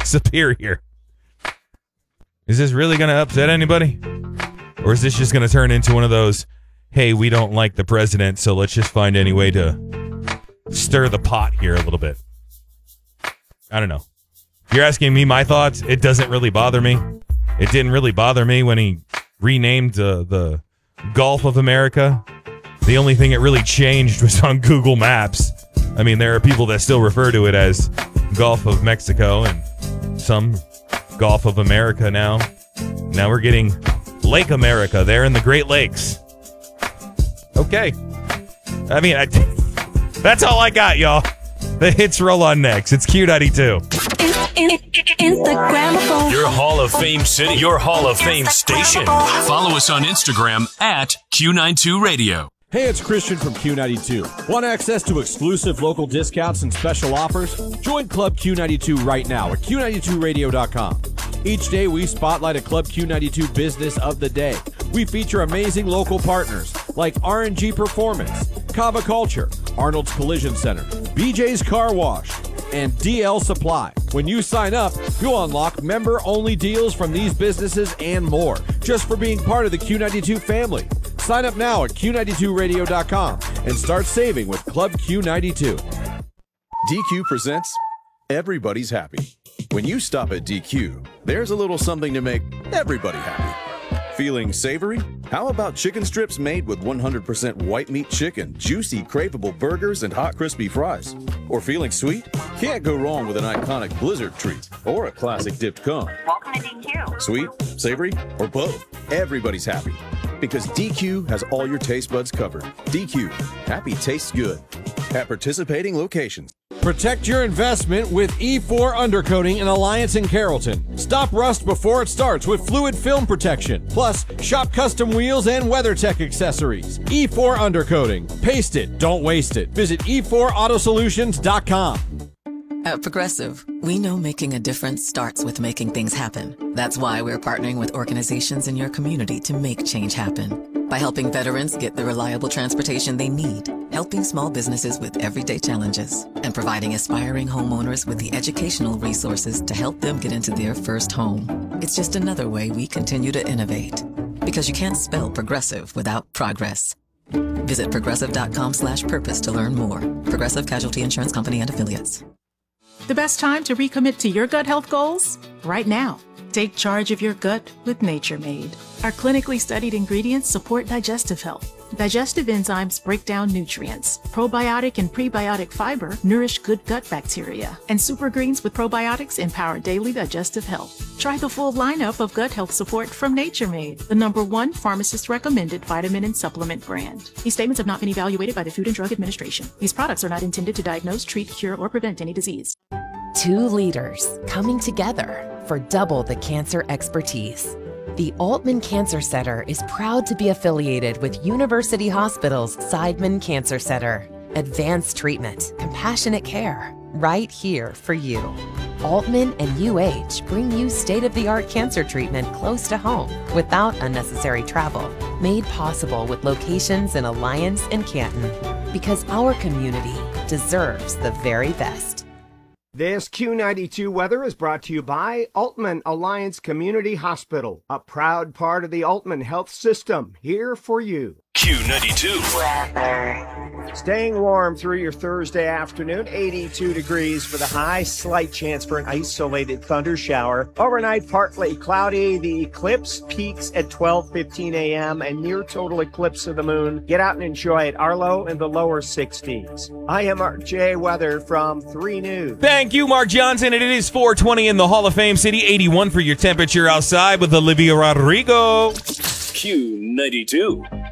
superior. Is this really going to upset anybody? Or is this just going to turn into one of those, hey, we don't like the president, so let's just find any way to stir the pot here a little bit? I don't know. If you're asking me my thoughts, it doesn't really bother me. It didn't really bother me when he renamed the Gulf of America. The only thing it really changed was on Google Maps. I mean, there are people that still refer to it as Gulf of Mexico and some Gulf of America now. Now we're getting Lake America there in the Great Lakes. Okay. I mean, that's all I got, y'all. The hits roll on next. It's Q92. Your Hall of Fame city, your Hall of Fame station. Follow us on Instagram at Q92 Radio. Hey, it's Christian from Q92. Want access to exclusive local discounts and special offers? Join Club Q92 right now at Q92radio.com. Each day, we spotlight a Club Q92 business of the day. We feature amazing local partners like RNG Performance, Kava Culture, Arnold's Collision Center, BJ's Car Wash, and DL Supply. When you sign up, you'll unlock member-only deals from these businesses and more, just for being part of the Q92 family. Sign up now at Q92radio.com and start saving with Club Q92. DQ presents Everybody's Happy. When you stop at DQ, there's a little something to make everybody happy. Feeling savory? How about chicken strips made with 100% white meat chicken, juicy, craveable burgers, and hot, crispy fries? Or feeling sweet? Can't go wrong with an iconic Blizzard treat or a classic dipped cone. Welcome to DQ. Sweet, savory, or both? Everybody's happy. Because DQ has all your taste buds covered. DQ, happy tastes good. At participating locations. Protect your investment with E4 Undercoating in Alliance and Carrollton. Stop rust before it starts with fluid film protection. Plus, shop custom wheels and WeatherTech accessories. E4 Undercoating. Paste it, don't waste it. Visit e4autosolutions.com. At Progressive, we know making a difference starts with making things happen. That's why we're partnering with organizations in your community to make change happen. By helping veterans get the reliable transportation they need, helping small businesses with everyday challenges, and providing aspiring homeowners with the educational resources to help them get into their first home. It's just another way we continue to innovate. Because you can't spell progressive without progress. Visit progressive.com/purpose to learn more. Progressive Casualty Insurance Company and Affiliates. The best time to recommit to your gut health goals? Right now. Take charge of your gut with Nature Made. Our clinically studied ingredients support digestive health. Digestive enzymes break down nutrients. Probiotic and prebiotic fiber nourish good gut bacteria. And super greens with probiotics empower daily digestive health. Try the full lineup of gut health support from Nature Made, the #1 pharmacist-recommended vitamin and supplement brand. These statements have not been evaluated by the Food and Drug Administration. These products are not intended to diagnose, treat, cure, or prevent any disease. Two leaders coming together for double the cancer expertise. The Altman Cancer Center is proud to be affiliated with University Hospital's Seidman Cancer Center. Advanced treatment, compassionate care, right here for you. Altman and UH bring you state-of-the-art cancer treatment close to home without unnecessary travel. Made possible with locations in Alliance and Canton. Because our community deserves the very best. This Q92 weather is brought to you by Altman Alliance Community Hospital, a proud part of the Altman Health System, here for you. Q92 weather. Staying warm through your Thursday afternoon, 82 degrees for the high, slight chance for an isolated thunder shower. Overnight, partly cloudy. The eclipse peaks at 12:15 a.m. and near total eclipse of the moon. Get out and enjoy it. Our low in the lower 60s. I am Mark J. Weather from 3 News. Thank you, Mark Johnson. And it is 420 in the Hall of Fame City, 81 for your temperature outside with Olivia Rodrigo. Q92.